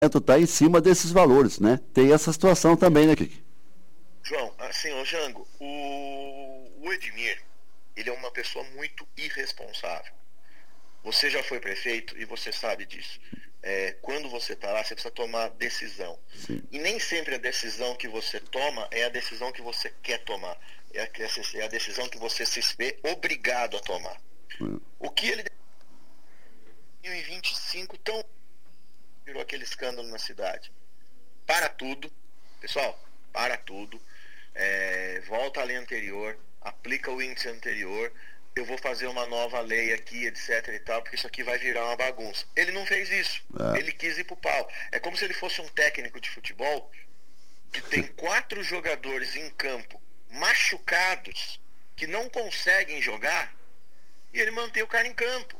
está em cima desses valores, né? Tem essa situação também, né, Kiki? João, assim, ô Jango, o Edmir, ele é uma pessoa muito irresponsável. Você já foi prefeito e você sabe disso. Quando você está lá, você precisa tomar decisão. Sim. E nem sempre a decisão que você toma é a decisão que você quer tomar. É a decisão que você se vê obrigado a tomar. O que ele em 2025 virou aquele escândalo na cidade. Para tudo, pessoal, para tudo. Volta à lei anterior, aplica o índice anterior. Eu vou fazer uma nova lei aqui, etc e tal, porque isso aqui vai virar uma bagunça. Ele não fez isso. Ele quis ir pro pau. É como se ele fosse um técnico de futebol que tem 4 jogadores em campo machucados que não conseguem jogar e ele mantém o cara em campo.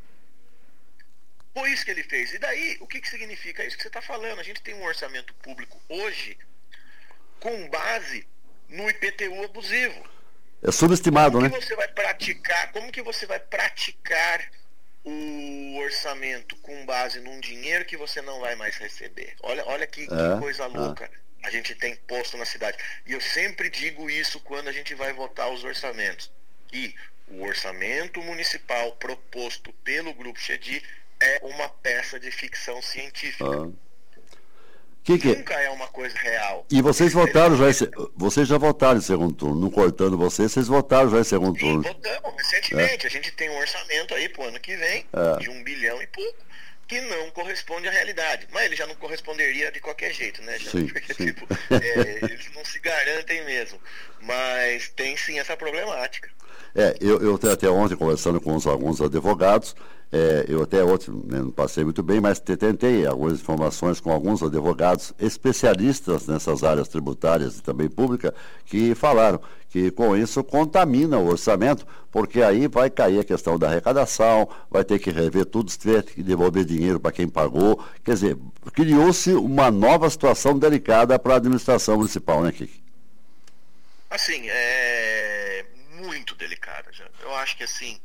Foi isso que ele fez. E daí, o que significa isso que você está falando? A gente tem um orçamento público hoje com base no IPTU abusivo. É subestimado, né? Como que você vai praticar o orçamento com base num dinheiro que você não vai mais receber? Olha que coisa louca a gente tem posto na cidade. E eu sempre digo isso quando a gente vai votar os orçamentos. E o orçamento municipal proposto pelo Grupo Chedi é uma peça de ficção científica. Nunca é uma coisa real. E vocês votaram vocês já votaram em segundo turno, não cortando vocês votaram já em segundo turno. Sim, votamos recentemente. A gente tem um orçamento aí pro ano que vem de 1 bilhão e pouco, que não corresponde à realidade. Mas ele já não corresponderia de qualquer jeito, né? Porque sim. Eles não se garantem mesmo. Mas tem sim essa problemática. Eu até ontem conversando com alguns advogados, eu até ontem não passei muito bem, mas tentei algumas informações com alguns advogados especialistas nessas áreas tributárias e também pública, que falaram que com isso contamina o orçamento, porque aí vai cair a questão da arrecadação, vai ter que rever tudo, ter que devolver dinheiro para quem pagou. Quer dizer, criou-se uma nova situação delicada para a administração municipal, né, Kiki? Assim, muito delicada, já. Eu acho que assim,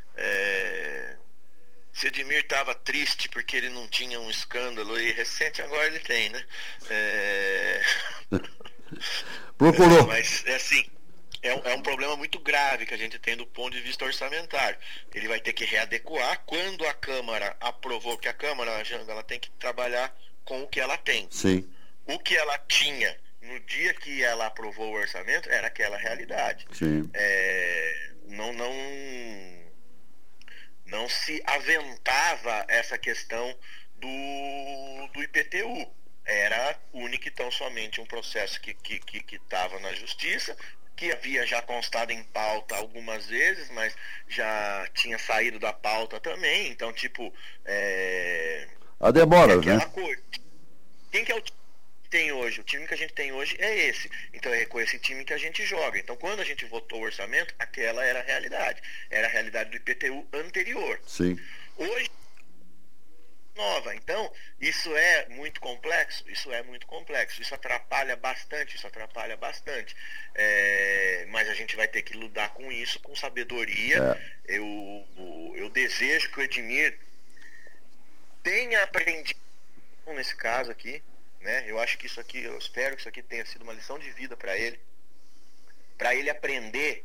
se Edmir estava triste porque ele não tinha um escândalo aí recente, agora ele tem, né? Procurou. Mas assim, é um problema muito grave que a gente tem do ponto de vista orçamentário. Ele vai ter que readequar quando a Câmara aprovou, que a Câmara, Janga, ela tem que trabalhar com o que ela tem. Sim. O que ela tinha no dia que ela aprovou o orçamento era aquela realidade. Sim. Não se aventava essa questão do IPTU. Era único e tão somente um processo que estava na justiça, que havia já constado em pauta algumas vezes, mas já tinha saído da pauta também. Então, a demora, né? Coisa. Quem que é o time que tem hoje? O time que a gente tem hoje é esse. Então é com esse time que a gente joga. Então quando a gente votou o orçamento, aquela era a realidade. Era a realidade do IPTU anterior. Sim. Hoje, nova. Então, isso é muito complexo? Isso é muito complexo. Isso atrapalha bastante. Mas a gente vai ter que lidar com isso com sabedoria. Eu desejo que o Edmir tenha aprendido nesse caso aqui, né? Eu acho que isso aqui, eu espero que isso aqui tenha sido uma lição de vida para ele aprender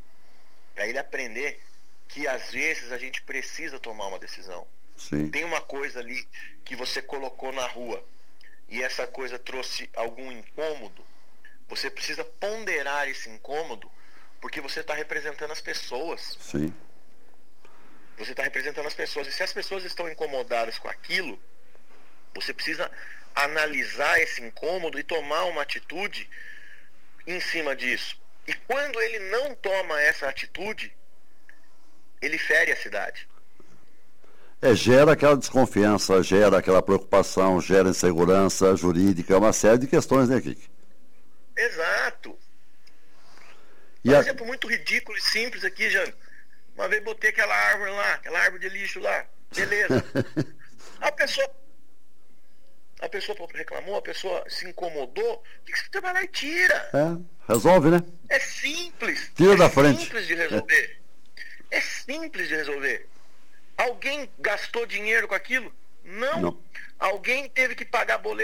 que às vezes a gente precisa tomar uma decisão. Sim. Tem uma coisa ali que você colocou na rua e essa coisa trouxe algum incômodo. Você precisa ponderar esse incômodo, porque você está representando as pessoas. Sim. Você está representando as pessoas. E se as pessoas estão incomodadas com aquilo, você precisa analisar esse incômodo e tomar uma atitude em cima disso. E quando ele não toma essa atitude, ele fere a cidade. Gera aquela desconfiança, gera aquela preocupação, gera insegurança jurídica, uma série de questões, né, Kiki? Exato. Um exemplo muito ridículo e simples aqui, Jânio. Uma vez botei aquela árvore lá, aquela árvore de lixo lá. Beleza. A pessoa reclamou, a pessoa se incomodou, o que você vai lá e tira? Resolve, né? É simples. Tira da frente. É simples de resolver. É simples de resolver. Alguém gastou dinheiro com aquilo? Não. Alguém teve que pagar boleto